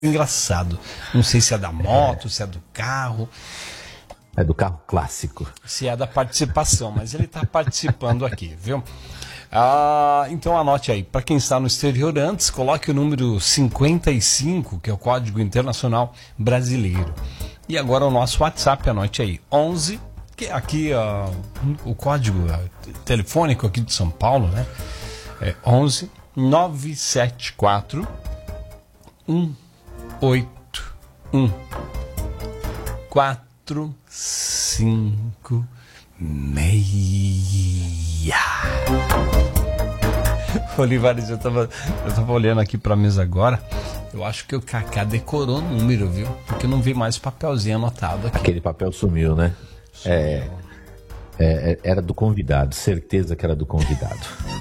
engraçado. Não sei se é da moto, se é do carro. É do carro clássico. Se é da participação, mas ele está participando aqui, viu? Então anote aí, para quem está no exterior antes, coloque o número 55, que é o Código Internacional Brasileiro. E agora o nosso WhatsApp, anote aí, 11, que é aqui o código telefônico aqui de São Paulo, né? É 11 974 181 456. Olivares, eu tava olhando aqui pra mesa agora. Eu acho que o Kaká decorou o número, viu? Porque eu não vi mais papelzinho anotado aqui. Aquele papel sumiu, né? Era do convidado, certeza que era do convidado.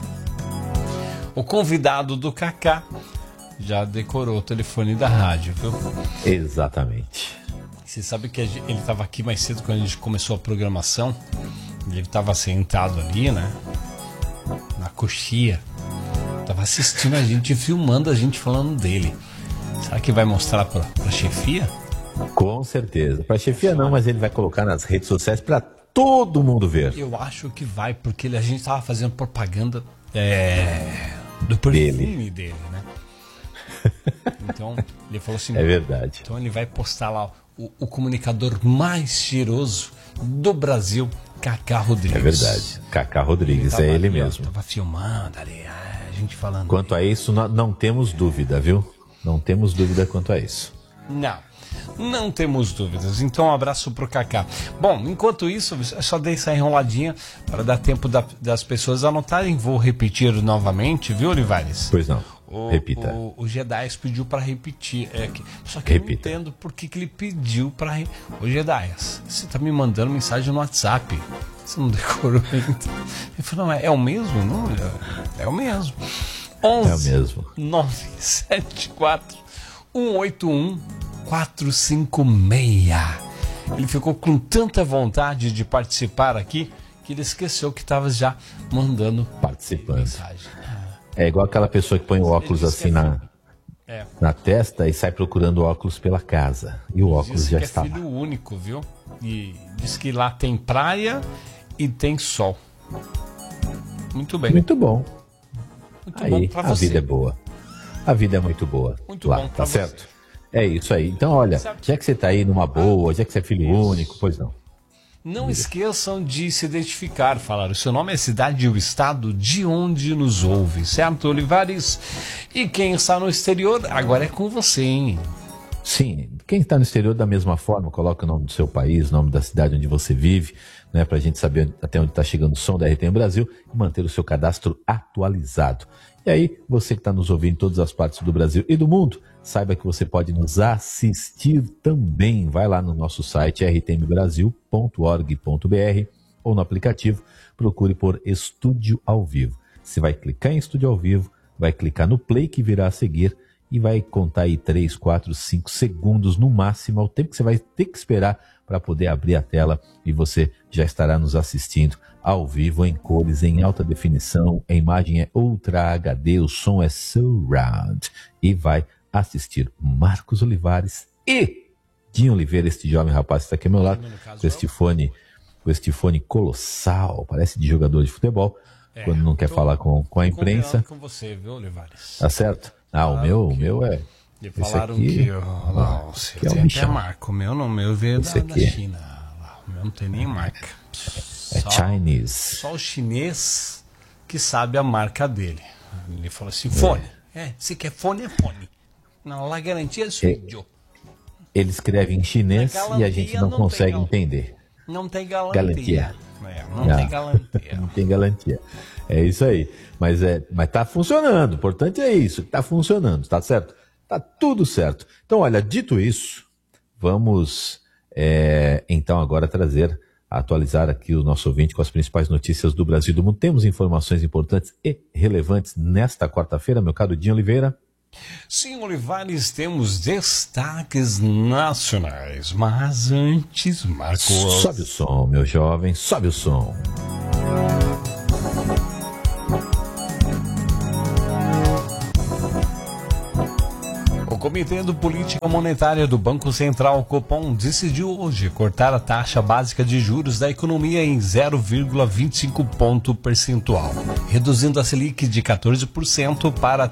O convidado do Kaká já decorou o telefone da rádio, viu? Exatamente. Você sabe que ele estava aqui mais cedo quando a gente começou a programação. Ele estava sentado ali, né? Na coxia. Tava assistindo a gente, filmando a gente falando dele. Será que vai mostrar pra chefia? Com certeza. Pra chefia não, mas ele vai colocar nas redes sociais pra todo mundo ver. Eu acho que vai, porque a gente tava fazendo propaganda do perfume dele, né? Então, ele falou assim... É verdade. Então ele vai postar lá o comunicador mais cheiroso do Brasil, Kaká Rodrigues. É verdade. Kaká Rodrigues, é ele mesmo. Tava filmando ali, a gente falando. Quanto a isso, não temos dúvida, viu? Não temos dúvida quanto a isso. Não temos dúvidas. Então, um abraço pro Kaká. Bom, enquanto isso, eu só dei essa enroladinha para dar tempo das pessoas anotarem. Vou repetir novamente, viu, Olivares? Pois não. Repita. O Jedaias pediu para repetir. Só que eu não entendo por que ele pediu para repetir. Ô Jedaias, você tá me mandando mensagem no WhatsApp. Você não decorou ainda. Ele falou, não, é o mesmo? Não, é o mesmo. 11 é o mesmo. 974 181 456. Ele ficou com tanta vontade de participar aqui que ele esqueceu que estava já mandando mensagem. É igual aquela pessoa que põe o óculos assim na testa e sai procurando o óculos pela casa. E o óculos já está lá. É filho único, viu? E diz que lá tem praia e tem sol. Muito bem. Muito bom. Muito aí, bom pra você. A vida é boa. A vida é muito boa. Muito lá, bom pra tá você. certo? É isso aí. Então, olha, já que você tá aí numa boa, já que você é filho único, pois não. Não esqueçam de se identificar, falar o seu nome, a cidade e o estado de onde nos ouve, certo, Olivares? E quem está no exterior, agora é com você, hein? Sim, quem está no exterior da mesma forma, coloca o nome do seu país, o nome da cidade onde você vive, né, para a gente saber até onde está chegando o som da RTM Brasil e manter o seu cadastro atualizado. E aí, você que está nos ouvindo em todas as partes do Brasil e do mundo, saiba que você pode nos assistir também. Vai lá no nosso site rtmbrasil.org.br ou no aplicativo, procure por Estúdio ao Vivo. Você vai clicar em Estúdio ao Vivo, vai clicar no play que virá a seguir e vai contar aí 3, 4, 5 segundos no máximo, é o tempo que você vai ter que esperar para poder abrir a tela e você já estará nos assistindo ao vivo, em cores, em alta definição, a imagem é Ultra HD, o som é Surround e vai assistir Marcos Olivares e Dinho Oliveira, este jovem rapaz que está aqui ao meu lado, com este fone colossal, parece de jogador de futebol, quando não quer falar com a imprensa. Com você, viu, Olivares? Tá certo? O meu é... E falaram aqui, que é o bichão. Até marca. O meu não, meu veio da China. O meu não tem nem marca. É Chinese. Só o chinês que sabe a marca dele. Ele falou assim, fone. Se quer fone, é fone. Não, lá garantia é sujo. Ele escreve em chinês e a gente não consegue entender. Não tem garantia. Não tem garantia. Não tem garantia. É isso aí. Mas tá funcionando. O importante é isso. Tá funcionando, tá certo? Tá tudo certo. Então, olha, dito isso, vamos então agora atualizar aqui o nosso ouvinte com as principais notícias do Brasil e do mundo. Temos informações importantes e relevantes nesta quarta-feira, meu caro Dinho Oliveira. Sim, Olivares, temos destaques nacionais. Mas antes, Marcos... Sobe o som, meu jovem, sobe o som. Comitê de Política Monetária do Banco Central, Copom, decidiu hoje cortar a taxa básica de juros da economia em 0,25 ponto percentual, reduzindo a Selic de 14% para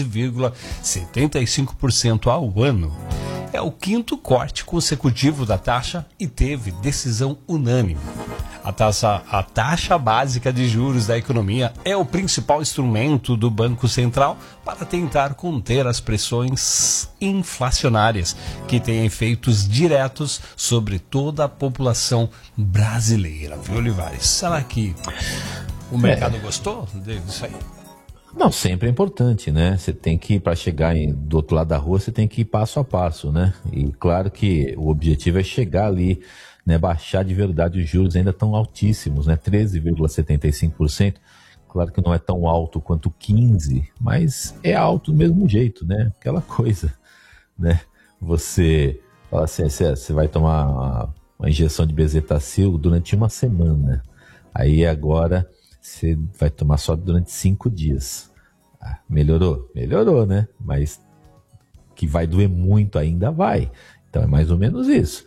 13,75% ao ano. É o quinto corte consecutivo da taxa e teve decisão unânime. A taxa básica de juros da economia é o principal instrumento do Banco Central para tentar conter as pressões inflacionárias que têm efeitos diretos sobre toda a população brasileira. Viu, Olivares? Será que o mercado gostou disso aí? Não, sempre é importante, né? Você tem que, para chegar do outro lado da rua, você tem que ir passo a passo, né? E claro que o objetivo é chegar ali, né? Baixar de verdade os juros ainda tão altíssimos, né? 13,75%. Claro que não é tão alto quanto 15%, mas é alto do mesmo jeito, né? Aquela coisa, né? Você fala assim, você vai tomar uma injeção de bezetacil durante uma semana. Aí agora você vai tomar só durante 5 dias. Melhorou? Melhorou, né? Mas que vai doer muito ainda vai. Então é mais ou menos isso.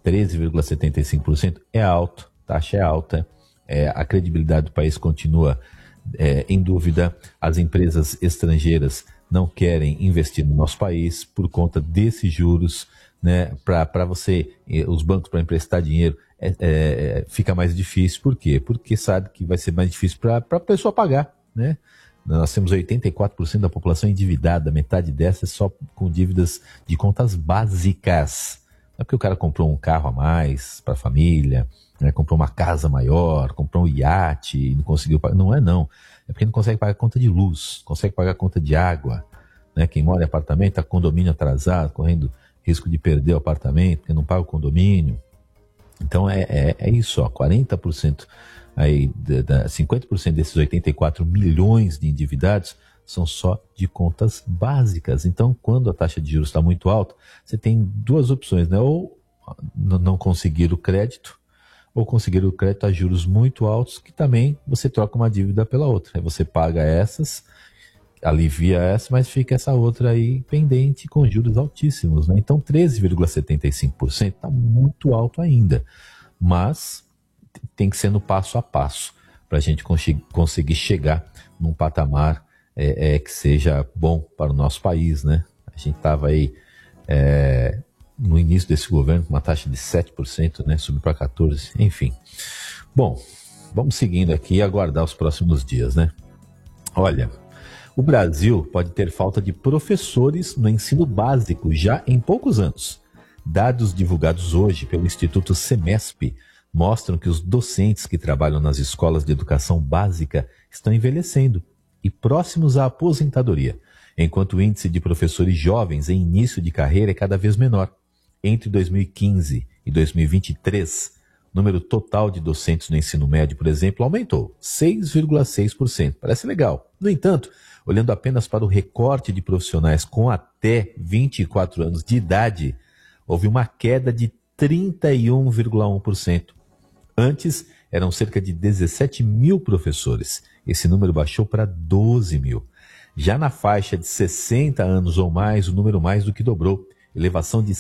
13,75% é alto, taxa é alta, a credibilidade do país continua em dúvida, as empresas estrangeiras não querem investir no nosso país por conta desses juros, né? Para os bancos para emprestar dinheiro fica mais difícil. Por quê? Porque sabe que vai ser mais difícil para a pessoa pagar, né? Nós temos 84% da população endividada, metade dessa é só com dívidas de contas básicas. Não é porque o cara comprou um carro a mais para a família, né? Comprou uma casa maior, comprou um iate e não conseguiu pagar. Não é não. É porque não consegue pagar a conta de luz, consegue pagar a conta de água, né? Quem mora em apartamento está com condomínio atrasado, correndo risco de perder o apartamento, porque não paga o condomínio. Então é isso, ó, 40%, aí, 50% desses 84 milhões de endividados são só de contas básicas. Então, quando a taxa de juros está muito alta, você tem duas opções, né? Ou não conseguir o crédito, ou conseguir o crédito a juros muito altos, que também você troca uma dívida pela outra. Aí você paga essas, alivia essa, mas fica essa outra aí pendente com juros altíssimos, né? Então 13,75% está muito alto ainda, mas tem que ser no passo a passo para a gente conseguir chegar num patamar que seja bom para o nosso país, né? A gente estava aí no início desse governo com uma taxa de 7%, né? Subiu para 14%, enfim. Bom, vamos seguindo aqui e aguardar os próximos dias, né? Olha, o Brasil pode ter falta de professores no ensino básico já em poucos anos. Dados divulgados hoje pelo Instituto Semesp mostram que os docentes que trabalham nas escolas de educação básica estão envelhecendo e próximos à aposentadoria, enquanto o índice de professores jovens em início de carreira é cada vez menor. Entre 2015 e 2023, o número total de docentes no ensino médio, por exemplo, aumentou 6,6%. Parece legal. No entanto, olhando apenas para o recorte de profissionais com até 24 anos de idade, houve uma queda de 31,1%. Antes, eram cerca de 17 mil professores. Esse número baixou para 12 mil. Já na faixa de 60 anos ou mais, o número mais do que dobrou. Elevação de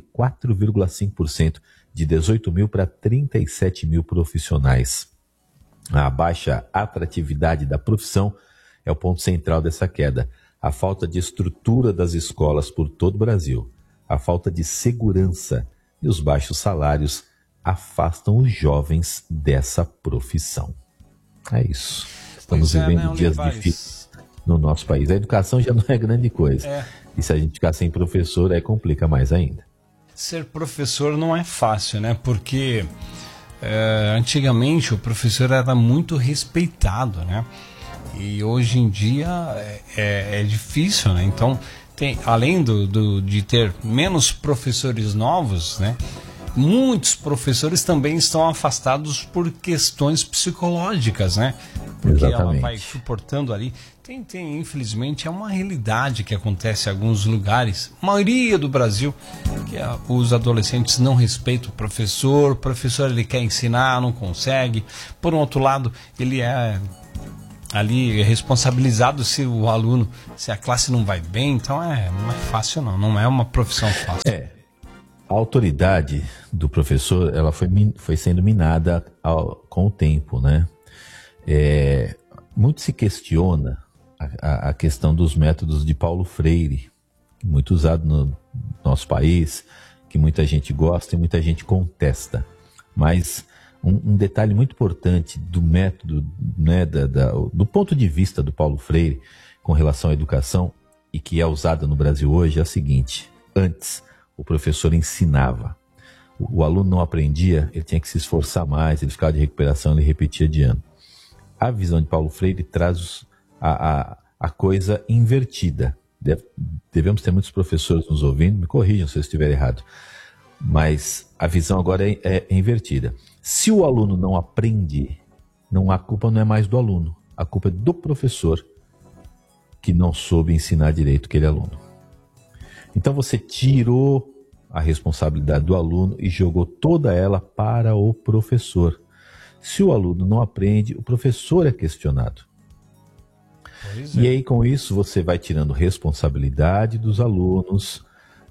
104,5%, de 18 mil para 37 mil profissionais. A baixa atratividade da profissão é o ponto central dessa queda. A falta de estrutura das escolas por todo o Brasil, a falta de segurança e os baixos salários afastam os jovens dessa profissão. É isso. Estamos vivendo dias difíceis no nosso país. A educação já não é grande coisa. E se a gente ficar sem professor, aí complica mais ainda. Ser professor não é fácil, né? Porque antigamente o professor era muito respeitado, né? E hoje em dia é difícil, né? Então, além de ter menos professores novos, né? Muitos professores também estão afastados por questões psicológicas, né? Porque ela vai suportando ali. Infelizmente, é uma realidade que acontece em alguns lugares, a maioria do Brasil, que os adolescentes não respeitam o professor ele quer ensinar, não consegue. Por um outro lado, ele é ali responsabilizado se o aluno, se a classe não vai bem, então não é fácil não é uma profissão fácil. A autoridade do professor, ela foi sendo minada com o tempo, né? Muito se questiona a questão dos métodos de Paulo Freire, muito usado no nosso país, que muita gente gosta e muita gente contesta. Mas um detalhe muito importante do método, né, do ponto de vista do Paulo Freire com relação à educação, e que é usada no Brasil hoje, é a seguinte: antes o professor ensinava, o aluno não aprendia, ele tinha que se esforçar mais, ele ficava de recuperação, ele repetia de ano. A visão de Paulo Freire traz a coisa invertida. Devemos ter muitos professores nos ouvindo, me corrijam se eu estiver errado, mas a visão agora é invertida. Se o aluno não aprende, a culpa não é mais do aluno, a culpa é do professor que não soube ensinar direito aquele aluno. Então você tirou a responsabilidade do aluno e jogou toda ela para o professor. Se o aluno não aprende, o professor é questionado. E aí, com isso, você vai tirando responsabilidade dos alunos,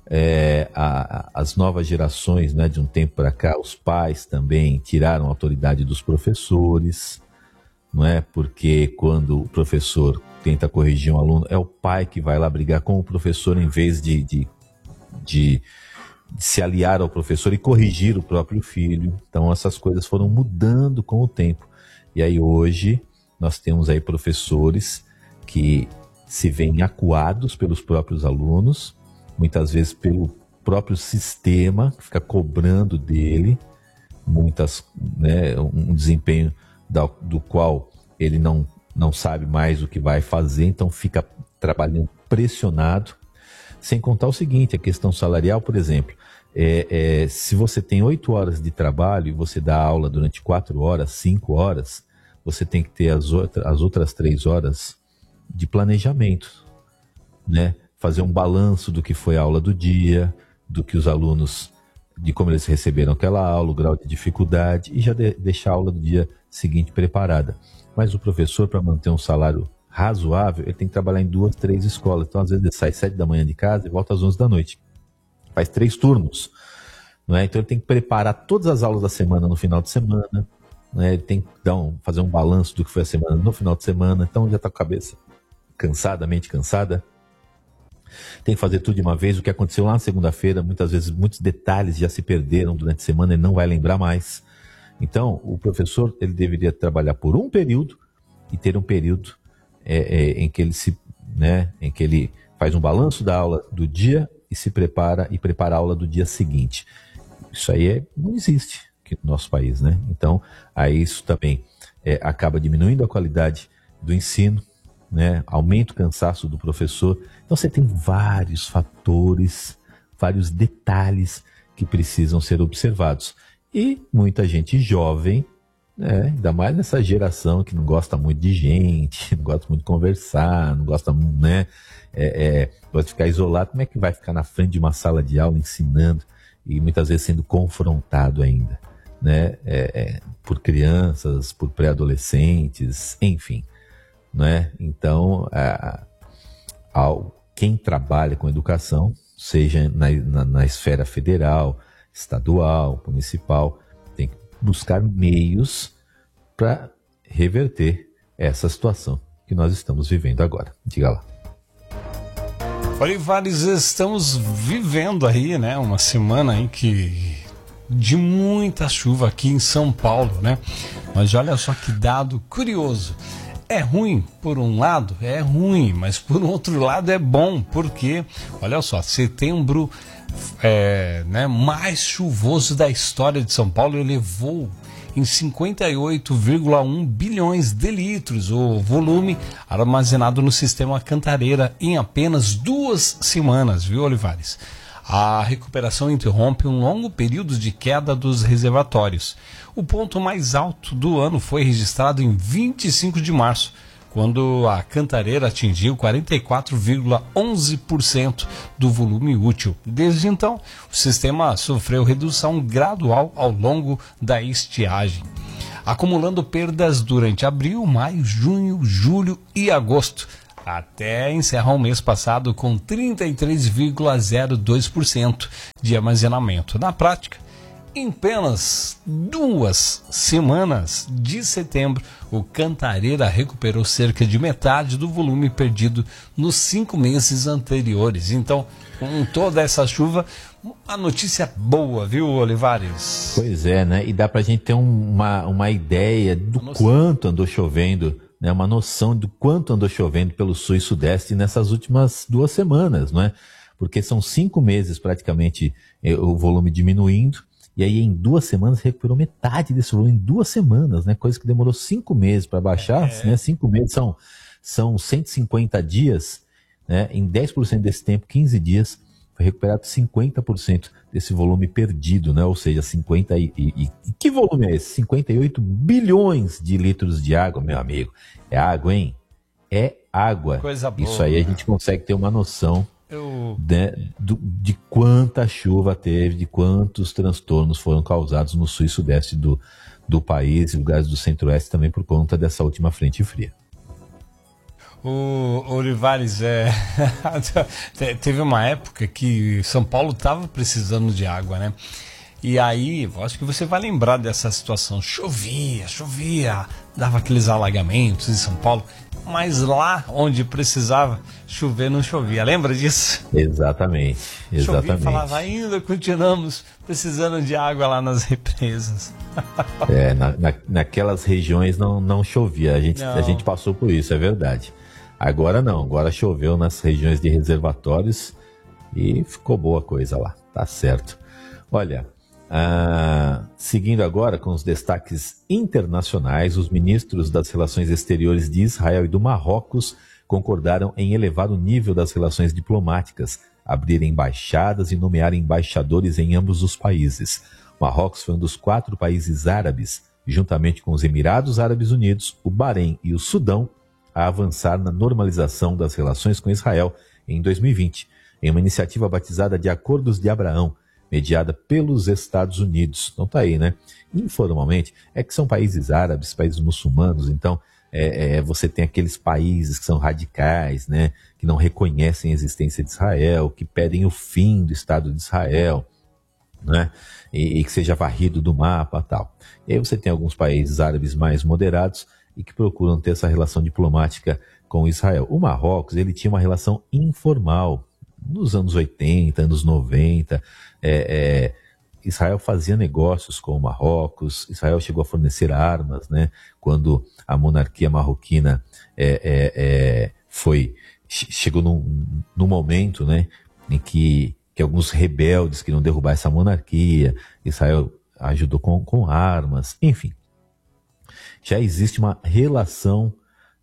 as novas gerações, né, de um tempo para cá, os pais também tiraram a autoridade dos professores, não é? Porque quando o professor tenta corrigir um aluno, é o pai que vai lá brigar com o professor em vez de se aliar ao professor e corrigir o próprio filho. Então essas coisas foram mudando com o tempo. E aí hoje nós temos aí professores que se veem acuados pelos próprios alunos, muitas vezes pelo próprio sistema, que fica cobrando dele um desempenho do qual ele não sabe mais o que vai fazer, então fica trabalhando pressionado. Sem contar o seguinte, a questão salarial, por exemplo, se você tem 8 horas de trabalho e você dá aula durante 4 horas, 5 horas, você tem que ter as outras 3 horas de planejamento, né? Fazer um balanço do que foi a aula do dia, do que os alunos, de como eles receberam aquela aula, o grau de dificuldade, e já deixar a aula do dia seguinte preparada. Mas o professor, para manter um salário razoável, ele tem que trabalhar em 2, 3 escolas. Então, às vezes, ele sai 7 da manhã de casa e volta às 11 da noite. Faz 3 turnos. Não é? Então, ele tem que preparar todas as aulas da semana no final de semana. Não é? Ele tem que fazer um balanço do que foi a semana no final de semana. Então, já está com a cabeça cansada, a mente cansada. Tem que fazer tudo de uma vez. O que aconteceu lá na segunda-feira, muitas vezes, muitos detalhes já se perderam durante a semana, ele não vai lembrar mais. Então, o professor, ele deveria trabalhar por um período e ter um período em que ele faz um balanço da aula do dia e se prepara a aula do dia seguinte. Isso aí não existe aqui no nosso país, né? Então, aí isso também acaba diminuindo a qualidade do ensino, né? Aumenta o cansaço do professor. Então, você tem vários fatores, vários detalhes que precisam ser observados. E muita gente jovem, ainda mais nessa geração que não gosta muito de gente, não gosta muito de conversar, não gosta muito, gosta de ficar isolado. Como é que vai ficar na frente de uma sala de aula ensinando e muitas vezes sendo confrontado ainda, né? Por crianças, por pré-adolescentes, enfim, né? Então, quem trabalha com educação, seja na esfera federal, estadual, municipal, tem que buscar meios para reverter essa situação que nós estamos vivendo agora. Diga lá. Olivares, estamos vivendo aí, né, uma semana aí de muita chuva aqui em São Paulo, né? Mas olha só que dado curioso. É ruim, por um lado, é ruim, mas por outro lado é bom, porque, olha só, setembro mais chuvoso da história de São Paulo, elevou em 58,1 bilhões de litros o volume armazenado no sistema Cantareira em apenas 2 semanas, viu, Olivares? A recuperação interrompe um longo período de queda dos reservatórios. O ponto mais alto do ano foi registrado em 25 de março, quando a Cantareira atingiu 44,11% do volume útil. Desde então, o sistema sofreu redução gradual ao longo da estiagem. acumulando perdas durante abril, maio, junho, julho e agosto. Até encerrar o mês passado com 33,02% de armazenamento. Na prática, em apenas 2 semanas de setembro, o Cantareira recuperou cerca de metade do volume perdido nos 5 meses anteriores. Então, com toda essa chuva, a notícia boa, viu, Olivares? Pois é, né? E dá pra gente ter uma ideia do quanto andou chovendo, né? Uma noção do quanto andou chovendo pelo sul e sudeste nessas últimas 2 semanas, não é? Porque são 5 meses praticamente o volume diminuindo. E aí, em 2 semanas, recuperou metade desse volume em 2 semanas, né? Coisa que demorou 5 meses para baixar, né? 5 meses são 150 dias, né? Em 10% desse tempo, 15 dias, foi recuperado 50% desse volume perdido, né? Ou seja, 50 e que volume é esse? 58 bilhões de litros de água, meu amigo. É água, hein? É água. Coisa boa. Isso aí a gente consegue ter uma noção de quanta chuva teve, de quantos transtornos foram causados no sul e sudeste do país e lugares do centro-oeste também por conta dessa última frente fria. O Olivares, teve uma época que São Paulo estava precisando de água, né? E aí, acho que você vai lembrar dessa situação. Chovia, dava aqueles alagamentos em São Paulo, mas lá onde precisava chover não chovia. Lembra disso? Exatamente. Chovia e falava, ainda continuamos precisando de água lá nas represas. Naquelas regiões não chovia. A gente passou por isso, é verdade. Agora não, agora choveu nas regiões de reservatórios e ficou boa a coisa lá, tá certo. Olha, seguindo agora com os destaques internacionais, os ministros das Relações Exteriores de Israel e do Marrocos concordaram em elevar o nível das relações diplomáticas, abrir embaixadas e nomear embaixadores em ambos os países. O Marrocos foi um dos 4 países árabes, juntamente com os Emirados Árabes Unidos, o Bahrein e o Sudão, a avançar na normalização das relações com Israel em 2020, em uma iniciativa batizada de Acordos de Abraão, mediada pelos Estados Unidos. Então tá aí, né? Informalmente, é que são países árabes, países muçulmanos, então você tem aqueles países que são radicais, né? Que não reconhecem a existência de Israel, que pedem o fim do Estado de Israel, né? E que seja varrido do mapa e tal. E aí você tem alguns países árabes mais moderados e que procuram ter essa relação diplomática com Israel. O Marrocos, ele tinha uma relação informal. Nos anos 80, anos 90, Israel fazia negócios com o Marrocos, Israel chegou a fornecer armas, né? Quando a monarquia marroquina chegou num momento, né? Em que alguns rebeldes queriam derrubar essa monarquia, Israel ajudou com armas, enfim. Já existe uma relação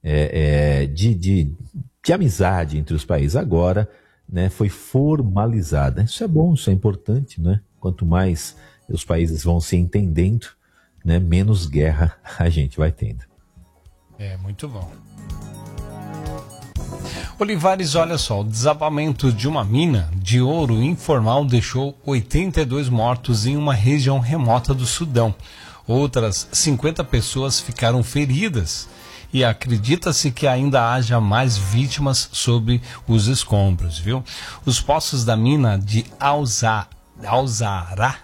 de amizade entre os países. Agora, né, foi formalizada. Isso é bom, isso é importante, né? Quanto mais os países vão se entendendo, né, menos guerra a gente vai tendo. Muito bom. Olivares, olha só, o desabamento de uma mina de ouro informal deixou 82 mortos em uma região remota do Sudão. Outras 50 pessoas ficaram feridas e acredita-se que ainda haja mais vítimas sob os escombros, viu? Os poços da mina de Al-Zará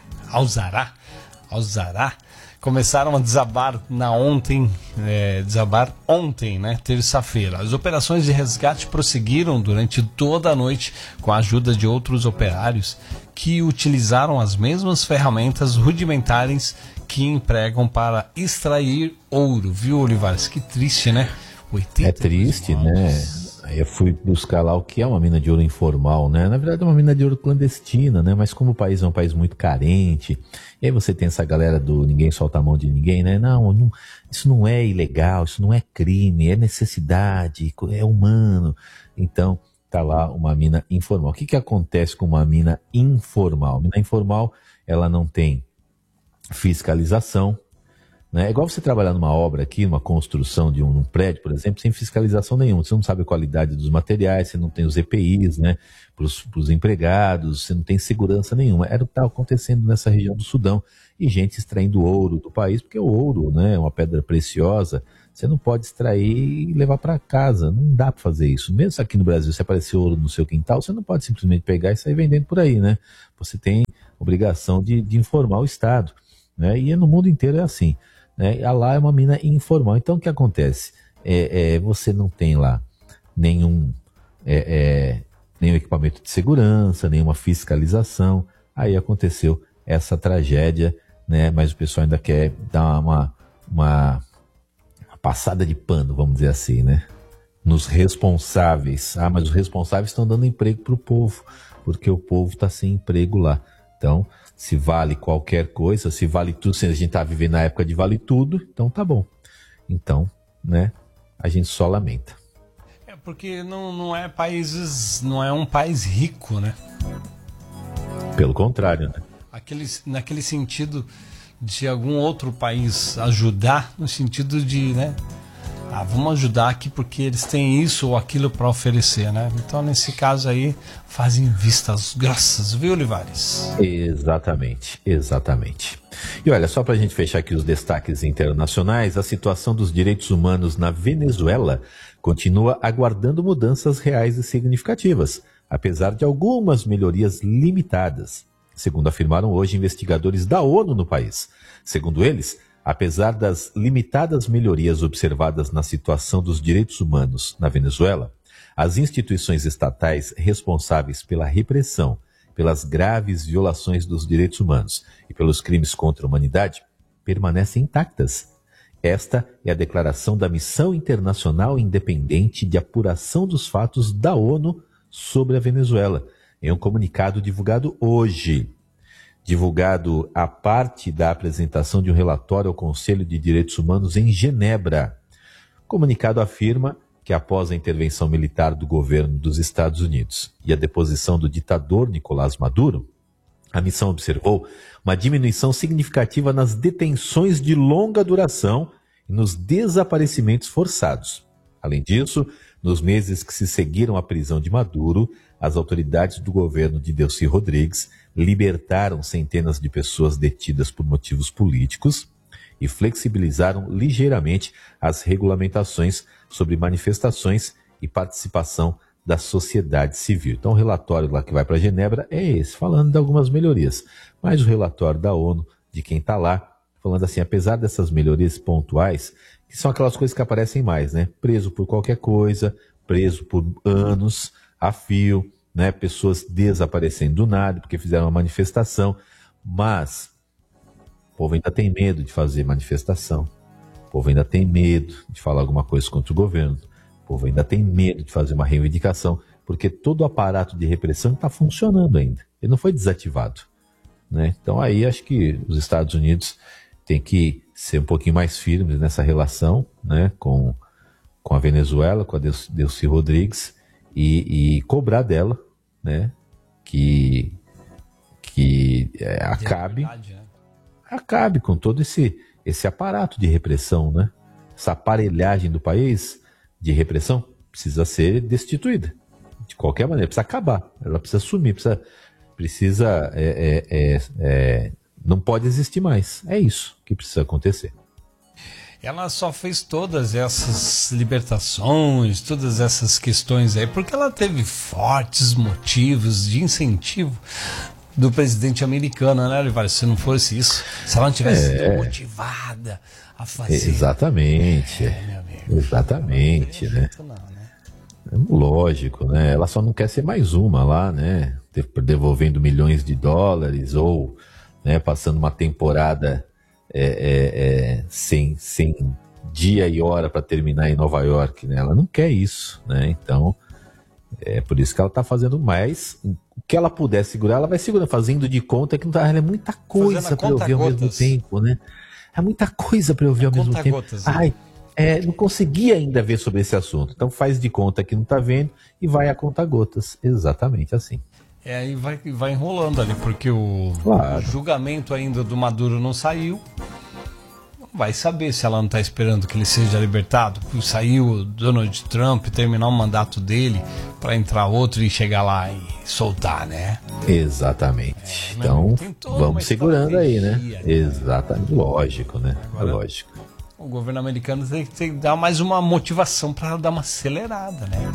começaram a desabar ontem, né, terça-feira. As operações de resgate prosseguiram durante toda a noite com a ajuda de outros operários que utilizaram as mesmas ferramentas rudimentares que empregam para extrair ouro, viu, Olivares? Que triste, né? É triste, né? Aí eu fui buscar lá o que é uma mina de ouro informal, né? Na verdade é uma mina de ouro clandestina, né? Mas como o país é um país muito carente, e aí você tem essa galera do ninguém solta a mão de ninguém, né? Não, isso não é ilegal, isso não é crime, é necessidade, é humano. Então, tá lá uma mina informal. O que acontece com uma mina informal? A mina informal, ela não tem fiscalização, né? É igual você trabalhar numa obra aqui, numa construção de um prédio, por exemplo, sem fiscalização nenhuma. Você não sabe a qualidade dos materiais, você não tem os EPIs, né, para os empregados, você não tem segurança nenhuma. Era o que estava acontecendo nessa região do Sudão. E gente extraindo ouro do país, porque o ouro, né, é uma pedra preciosa, você não pode extrair e levar para casa. Não dá para fazer isso. Mesmo aqui no Brasil, se aparecer ouro no seu quintal, você não pode simplesmente pegar e sair vendendo por aí, né? Você tem obrigação de informar o Estado, né? E no mundo inteiro é assim, né? Lá é uma mina informal. Então o que acontece? Você não tem lá nenhum equipamento de segurança, nenhuma fiscalização. Aí aconteceu essa tragédia, né? Mas o pessoal ainda quer dar uma passada de pano, vamos dizer assim, né? Nos responsáveis. Mas os responsáveis estão dando emprego para o povo, porque o povo está sem emprego lá. Então, se vale qualquer coisa, se vale tudo, se a gente está vivendo na época de vale tudo, então tá bom. Então, né, a gente só lamenta. Porque não é um país rico, né? Pelo contrário, né? Naquele sentido de algum outro país ajudar, no sentido de, né, vamos ajudar aqui porque eles têm isso ou aquilo para oferecer, né? Então, nesse caso aí, fazem vistas grossas, viu, Olivares? Exatamente. E olha, só para a gente fechar aqui os destaques internacionais, a situação dos direitos humanos na Venezuela continua aguardando mudanças reais e significativas, apesar de algumas melhorias limitadas, segundo afirmaram hoje investigadores da ONU no país. Segundo eles, apesar das limitadas melhorias observadas na situação dos direitos humanos na Venezuela, as instituições estatais responsáveis pela repressão, pelas graves violações dos direitos humanos e pelos crimes contra a humanidade permanecem intactas. Esta é a declaração da Missão Internacional Independente de Apuração dos Fatos da ONU sobre a Venezuela, em um comunicado divulgado hoje. Divulgado a parte da apresentação de um relatório ao Conselho de Direitos Humanos em Genebra. O comunicado afirma que após a intervenção militar do governo dos Estados Unidos e a deposição do ditador Nicolás Maduro, a missão observou uma diminuição significativa nas detenções de longa duração e nos desaparecimentos forçados. Além disso, nos meses que se seguiram à prisão de Maduro, as autoridades do governo de Delcy Rodrigues libertaram centenas de pessoas detidas por motivos políticos e flexibilizaram ligeiramente as regulamentações sobre manifestações e participação da sociedade civil. Então o relatório lá que vai para Genebra é esse, falando de algumas melhorias. Mas o relatório da ONU, de quem está lá, falando assim, apesar dessas melhorias pontuais, que são aquelas coisas que aparecem mais, né? Preso por qualquer coisa, preso por anos, a fio, né? Pessoas desaparecendo do nada porque fizeram uma manifestação, mas o povo ainda tem medo de fazer manifestação, o povo ainda tem medo de falar alguma coisa contra o governo, o povo ainda tem medo de fazer uma reivindicação, porque todo o aparato de repressão está funcionando ainda, ele não foi desativado, né? Então aí acho que os Estados Unidos têm que ser um pouquinho mais firmes nessa relação, né, com a Venezuela, com a Delcy Rodrigues, e cobrar dela, né, que acabe com todo esse aparato de repressão, né? Essa aparelhagem do país de repressão precisa ser destituída de qualquer maneira, precisa acabar, ela precisa sumir, precisa não pode existir mais, é isso que precisa acontecer. Ela só fez todas essas libertações, todas essas questões aí, porque ela teve fortes motivos de incentivo do presidente americano, né, Olivares? Se não fosse isso, se ela não tivesse sido motivada a fazer. Exatamente. Meu amigo. Exatamente, né? Não, né? Lógico, né? Ela só não quer ser mais uma lá, né? Devolvendo milhões de dólares ou, né, passando uma temporada sem dia e hora para terminar em Nova York, né? Ela não quer isso, né? Então, é por isso que ela está fazendo mais. O que ela puder segurar, ela vai segurando, fazendo de conta que não tá, é muita coisa para eu ver ao mesmo tempo, né? É muita coisa para eu ver ao mesmo tempo. Não consegui ainda ver sobre esse assunto. Então faz de conta que não está vendo e vai a conta-gotas. Exatamente assim. E vai enrolando ali, porque o julgamento ainda do Maduro não saiu. Vai saber se ela não está esperando que ele seja libertado. Saiu o Donald Trump, terminar o mandato dele, para entrar outro e chegar lá e soltar, né? Exatamente. Então, vamos segurando aí, né? Exatamente. Lógico, né? Agora, lógico. O governo americano tem que dar mais uma motivação para dar uma acelerada, né?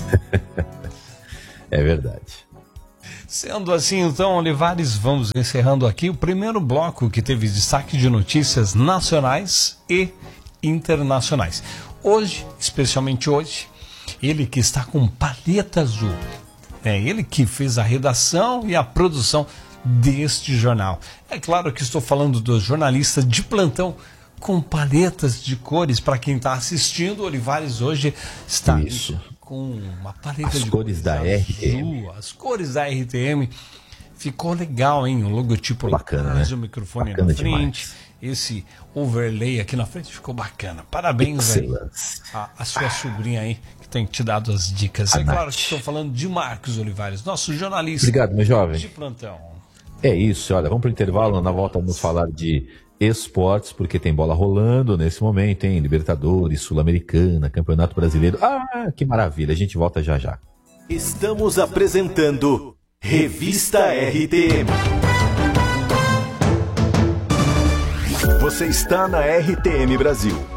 É verdade. Sendo assim, então, Olivares, vamos encerrando aqui o primeiro bloco que teve destaque de notícias nacionais e internacionais. Hoje, especialmente hoje, ele que está com palheta azul, é ele que fez a redação e a produção deste jornal. É claro que estou falando do jornalista de plantão com palhetas de cores. Para quem está assistindo, Olivares hoje está com uma paleta de cores da azul, RTM. as cores da RTM. Ficou legal, hein? O logotipo bacana, atrás, né? O microfone bacana na frente, demais. Esse overlay aqui na frente ficou bacana. Parabéns, velho. A sua sobrinha aí que tem te dado as dicas. É claro que estou falando de Marcos Olivares, nosso jornalista. Obrigado, meu jovem. De plantão. É isso, olha, vamos para o intervalo, na volta vamos falar de esportes, porque tem bola rolando nesse momento, hein? Libertadores, Sul-Americana, Campeonato Brasileiro. Ah, que maravilha, a gente volta já já. Estamos apresentando Revista RTM. Você está na RTM Brasil.